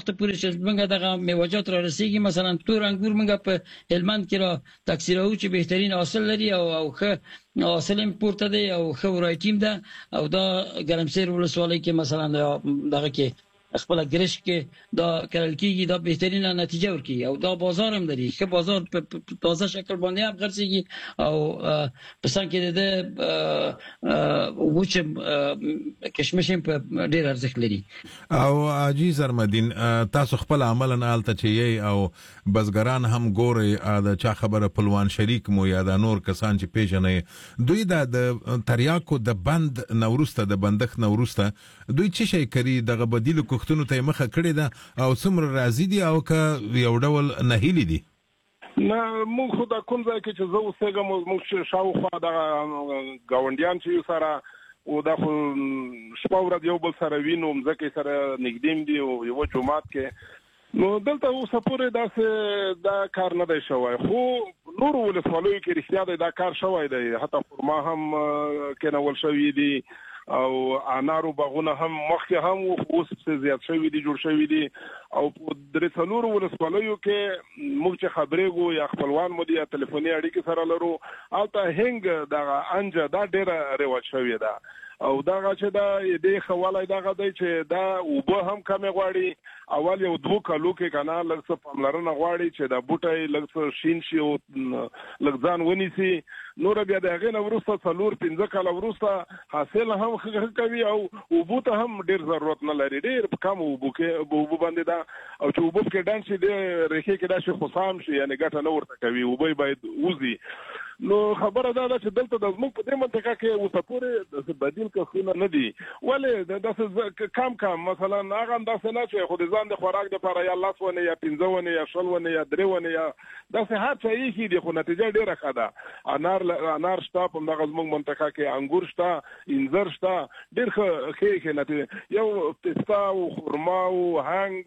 وخت پورې چې موږ دغه میوجات را رسیږي مثلا تور انګور موږ په هلمند کې را تکثیرو چې بهترین حاصل لري او ښه حاصل امپورت دی او ښه ورایټیم ده او دا ګرمسیر ولسوالۍ کې مثلا دغه کې خپل ګرش کې دا کرل کېږي دا بهترینه نتیجه ورکوي او دا بازار هم لري ښه بازار په تازه شکل باندې هم خرڅېږي او په څنګ کې د وچ کشمش هم په ډېر ارزښت لري. او حاجي زرمدین تاسو خپل عملاً هلته چې یې او بزګران هم ګورئ د چا خبره پلوان شریک مو یا د نور کسان چې پیژنئ دوی د تریاکو د بند نه وروسته د بندښت نه وروسته دوی څه شی کوي دغه بدیلو کوښتنو ته یې مخه کړې ده او څومره راضي دي او که یو ډول نهیلي دي؟ نه موږ خو د کوم ځای کې چې زه اوسېږم موږ شاوخوا دغه ګاونډیان چې یو سره او دا خو شپه ورځ یو بل سره وینو مځکې سره نږدې دي او یو جومات کې نو دلته اوسه پورې داسې دا کار نه دی شوی خو نورو ولسوالیو کې رښتیا دی دا کار شوی دی حتی خرما هم کېنول شوي دي او انارو باغونه هم مخکې هم اوس زیات شوي دي جوړ شوي دي او په درې څلورو ولسوالیو کې موږ چې خبرېږو یا خپلوان مو دي یا تلیفوني اړیکې سره لرو هلته هنګ دغه انجه دا ډېره رواج شوې ده او دغه چې دا دې خواله دغه دی چې دا اوبه هم کمې غواړي اول یو 2 کالو کې کنه لږ څه پاملرنه غواړي چې دا بوټي لږ څه شین شي او لږ ځان ونیسي نور بیا د هغې نه وروسته 4-5 کاله وروسته حاصل هم ښه کوي او اوبو ته هم ډېر ضرورت نه لري ډېر کم اوبو باندې ده او چې اوبو کې ډنډ شي د ریښې کې داسې خوسام شي یعنې ګټه نه ورته کوي اوبه باید وځي نو خبره دا ده چې دلته د زموږ په دې منطقه کې اوسه پورې بدیل کښونه نه دي ولې داسې کم مثلا هغه هم داسې نه چې خو د ځان د خوراک دپاره یا 10 ونې یا 15 ونې یا 20 ونې یا 3 ونې یا داسې هر څه ایښي دي خو نتیجه ډېره ښه ده انار شته په همدغه زموږ منطقه کې انګور شته انځر شته ډېر ښې نتیجه یو پسته او خرما او هنګ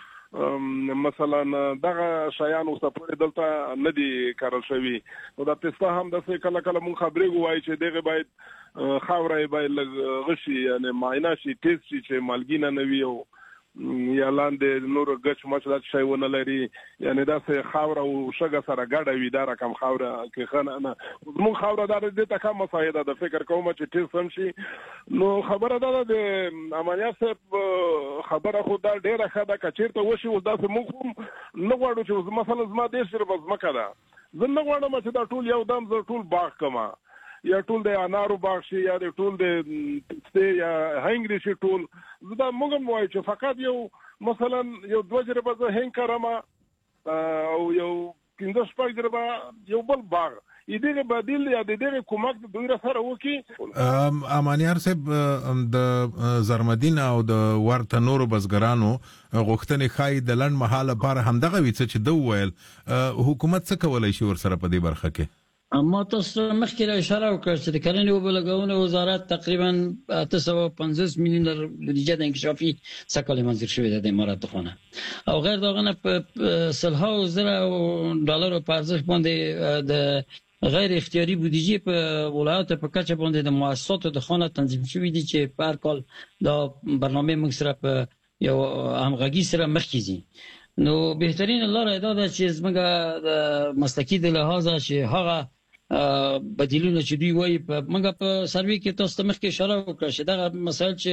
مثلا دغه شیان اوسه پورې دلته نه دي کرل شوي نو دا پسته هم داسې کله کله مونږ خبرېږو وایي چې دغه باید خاوره یې باید لږ غشي یعنې معاینه شي ټیسټ شي چې مالګینه نه وي او یا لاندې نور ګچ مچ دا شی ونه لري یعنې داسې خاوره او شګه سره ګډه وي دا رقم خاوره کې ښه نه زموږ خاوره دا دې ته کم مساعده ده فکر کوم چې ټیسټ هم شي نو خبره دا ده د امانیت صاحب خبره خو دا ډېره ښه ده که چېرته وشي اوس داسې موږ هم نه غواړو چې مثلا زما دېرش روپه ځمکه ده زه نه غواړم چې دا ټول یو دم زه ټول باغ کړم یا ټول د انارو باغ شي یا ټول د پسته یا هنګ شي ټول زه دا موږ هم وایو چې فقط یو مثلا یو 2 جربه زه هنګ کرم او یو 15 جربه یو بل باغ دغه بدیل یا دغه کومک دوی را سره وکي. امانیار صاحب د زرمدین او د ورته نورو بزګرانو غوښتنې ښایي د لنډ مهاله لپاره همدغه وي څه چې ده وویل حکومت څه کولی شي ورسره په دې برخه کې؟ اما تاسو مخکې اشاره وکړه چې د کرنې او بلګونې وزارت تقریبا 850 میلیون بودجه د انکشافي سکه‌ل منظور شوې ده د اماراتو خانه او غیر دغه نه په $100,000 په ارزښت باندې د غیر اختیاري بودجه په ولایت په کچه باندې د مؤسساتو د خانه تنظیم شوې دي چې په هر کال دا برنامه موږ سره په یو همغږي سره مخکې ځي نو بهترین لاره دا ده چې زموږ د مسلکي د لحاظه چې هغه بدیلونه چې دوی وایي موږ په سروې کې تاسو ته مخکې اشاره وکړه چې دغه مسایل چې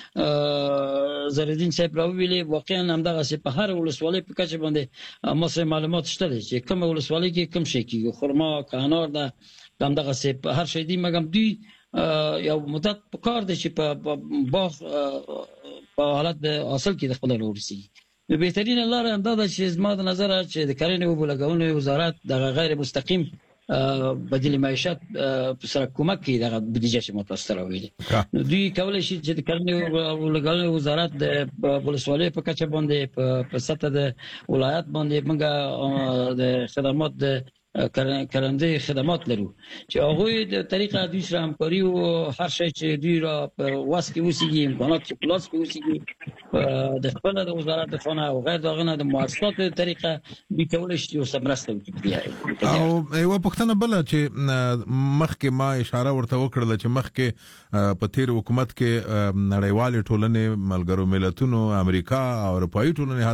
زرالدین صاحب راوویلې واقعا همدغه په هر ولسوالۍ په کچه باندې ما سره معلومات شته دي چې کومه ولسوالۍ کې کوم شی کېږي خرما که انار ده همدغه هر شی دي مګر دوی یو مدت په کار دی چې په باغ په حالت د حاصل کې د خپل ورسیږي نو بهترین لاره هم دا ده چې زما د نظره چې د کرنې او بلګونې وزارت دغه غیر مستقیم بدیل معیشت سره کومک کوي دغه بودجه چې متوسط راوړي نو دوی کولای شي چې د کرنې او بلګونې وزارت د ولسوالۍ په کچه باندې په سطح د ولایت باندې موږ د خدمات د کرنده خدمات لرو چې هغه د طریقه دوی سره همکاري او هر شی چې دوی را په واس کې وسیږي امکانات چې پلاس کې وسیږي د خپل د وزارت خانه او غیر دغه نه د مؤسسات طریقه دوی کولای شي او سمرسته وکړي او یو پښتنه بل چې مخکې ما اشاره ورته وکړه چې مخکې په تیر حکومت کې نړیوال ټولنې ملګرو ملتونو امریکا او اروپאי ټولنې